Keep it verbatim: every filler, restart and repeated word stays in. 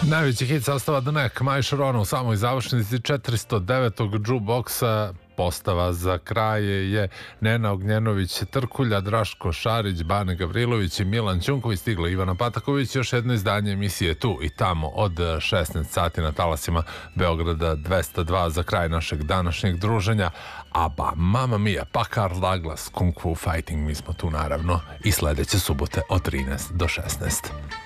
Najveći hit sastava The Neck, Maj Šarona u samoj završnici četiristo devetog jukeboxa. Postava za kraj je Nena Ognjenović Trkulja, Draško Šarić, Bane Gavrilović i Milan Ćunković. Stigla Ivana Pataković, još jedno izdanje emisije Tu i tamo od šesnaest sati na talasima Beograda dvesta dva za kraj našeg današnjeg druženja. Aba, Mamma Mia, pa Karl Douglas, Kung Fu Fighting, mi smo tu naravno i sledeće subote od trinaest do šesnaest.